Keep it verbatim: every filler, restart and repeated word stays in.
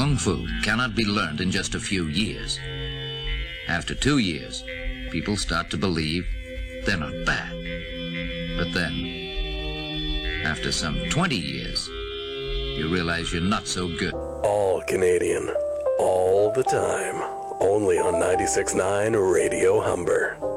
Kung Fu cannot be learned in just a few years. After two years, people start to believe they're not bad. But then, after some twenty years, you realize you're not so good. All Canadian, all the time. Only on ninety-six point nine Radio Humber.